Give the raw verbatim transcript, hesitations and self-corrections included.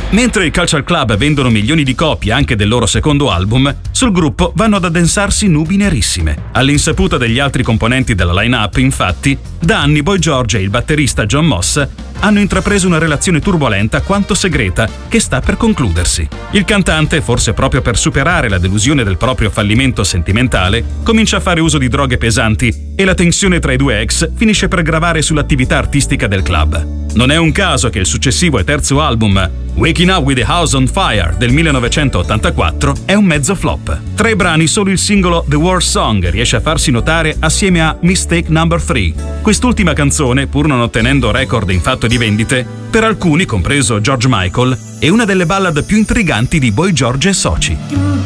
Mentre i Culture Club vendono milioni di copie anche del loro secondo album, sul gruppo vanno ad addensarsi nubi nerissime. All'insaputa degli altri componenti della line-up, infatti, da anni Boy George e il batterista John Moss hanno intrapreso una relazione turbolenta quanto segreta che sta per concludersi. Il cantante, forse proprio per superare la delusione del proprio fallimento sentimentale, comincia a fare uso di droghe pesanti e la tensione tra i due ex finisce per gravare sull'attività artistica del club. Non è un caso che il successivo e terzo album, Waking Up with the House on Fire del millenovecentottantaquattro, è un mezzo flop. Tra i brani solo il singolo The War Song riesce a farsi notare assieme a Mistake number three. Quest'ultima canzone, pur non ottenendo record in fatto di vendite, per alcuni, compreso George Michael, è una delle ballad più intriganti di Boy George e soci.